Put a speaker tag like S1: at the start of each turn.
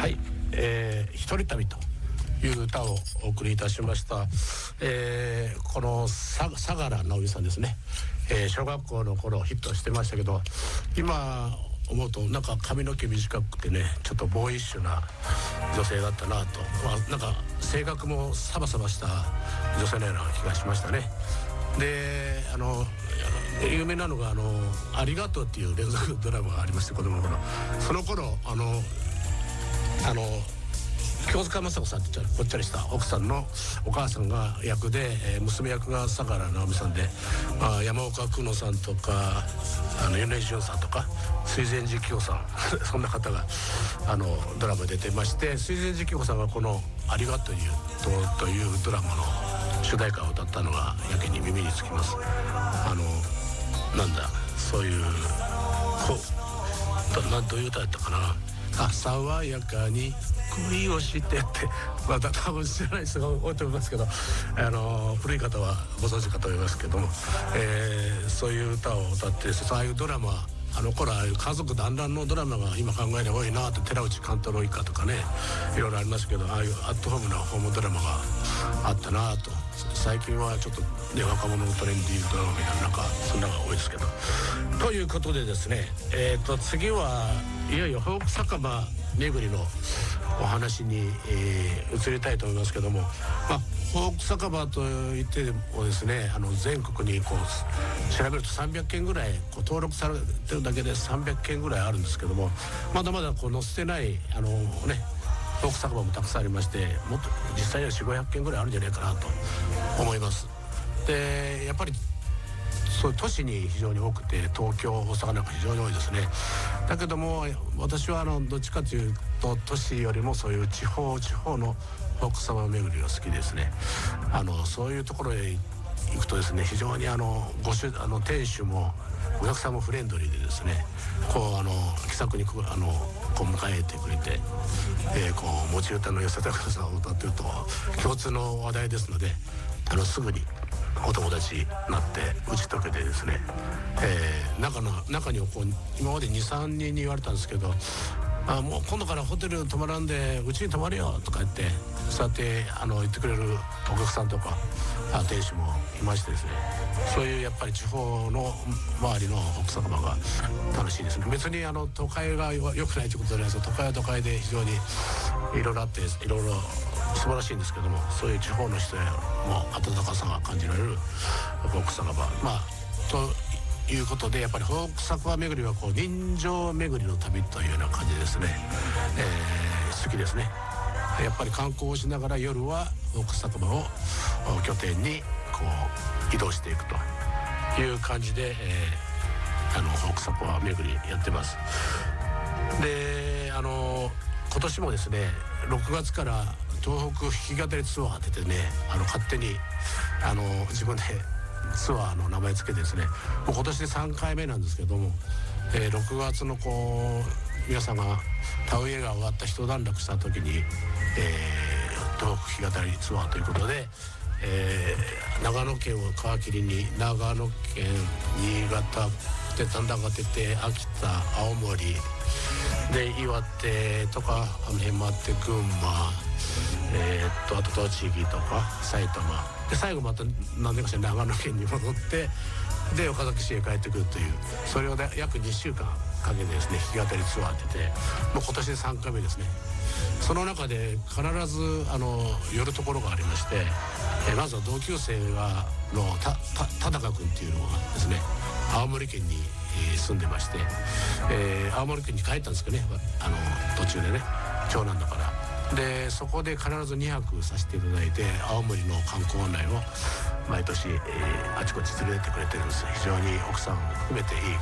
S1: はい、一人旅という歌をお送りいたしました。この相良直美さんですね、小学校の頃ヒットしてましたけど、今思うとなんか髪の毛短くてね、ちょっとボーイッシュな女性だったなと、なんか性格もサバサバした女性のような気がしましたね。で有名なのがありがとうっていう連続ドラマがありまして、子供の頃。その頃京塚雅子さんってぽっちゃりした奥さんのお母さんが役で、娘役が相良直美さんで、山岡久乃さんとか米井潤さんとか水前寺清さんそんな方がドラマ出てまして、水前寺清さんがこの「ありがとうというドラマの主題歌を歌ったのがやけに耳につきます。なんだそういうどういう歌だったかな。爽やかに恋をしてって多分知らない人が多いと思いますけど、古い方はご存知かと思いますけども、そういう歌を歌ってそういうドラマ、頃ああいう家族団らんのドラマが今考えれば多いなって、寺内貫太郎一家とかね、いろいろありますけど、ああいうアットホームなホームドラマがあったなと。最近はちょっとね、若者のトレンディードラマみたいな、なんかそんなのが多いですけど。ということでですね、次はいよいよフォーク酒場巡りのお話に、移りたいと思いますけども、フォーク酒場といってもですね、全国に調べると300件ぐらい登録されてるだけで300件ぐらいあるんですけども、まだまだ載せてないフォーク酒場もたくさんありまして、もっと実際には400、500件ぐらいあるんじゃないかなと思います。でやっぱりそういう都市に非常に多くて、東京大阪なんか非常に多いですね。だけども私はどっちかというと都市よりもそういう地方のフォーク酒場巡りが好きですね。そういうところへ行くとですね、非常に店主もお客さんもフレンドリーでですね、気さくに迎えてくれて、持ち歌の寄せたさんを歌ってると共通の話題ですので、すぐにお友達になって打ち解けてですね、中には今まで 2,3 人に言われたんですけど、もう今度からホテル泊まらんでうちに泊まるよとか言って、そうやって言ってくれるお客さんとか店主もいましてですね、そういうやっぱり地方の周りのフォーク酒場が楽しいですね。別に都会が良くないということじゃないですけど、都会は都会で非常にいろいろあって、いろいろ素晴らしいんですけども、そういう地方の人へも温かさが感じられるフォーク酒場、ということで、やっぱりフォーク酒場巡りは人情巡りの旅というような感じですね。好きですね。やっぱり観光をしながら夜はフォーク酒場を拠点に移動していくという感じで、フォーク酒場巡りやってます。で今年もですね、6月から東北弾き語りツアー出てね、勝手に自分でツアーの名前つけてですね、もう今年で3回目なんですけども、6月の皆さんが田植えが終わった一段落した時に、東北弾き語りツアーということで、長野県を皮切りに長野県、新潟でだんだんが出て、秋田、青森で岩手とか辺回って群馬、あと栃木とか埼玉で、最後また何年かして長野県に戻って、で岡崎市へ帰ってくるという、それを約2週間かけてですね弾き語りツアー出て、もう今年で3回目ですね。その中で必ず寄るところがありまして、まずは同級生の田中君っていうのがですね、青森県に住んでまして、青森県に帰ったんですけどね、途中でね、長男だから。でそこで必ず2泊させていただいて、青森の観光案内を毎年、あちこち連れてってくれてるんです。非常に奥さんを含めていい